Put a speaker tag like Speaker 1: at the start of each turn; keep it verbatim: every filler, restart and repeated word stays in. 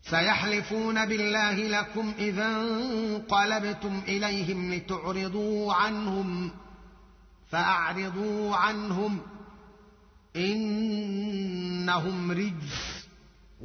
Speaker 1: سيحلفون بالله لكم إذا انقلبتم إليهم لتعرضوا عنهم فأعرضوا عنهم إنهم رجس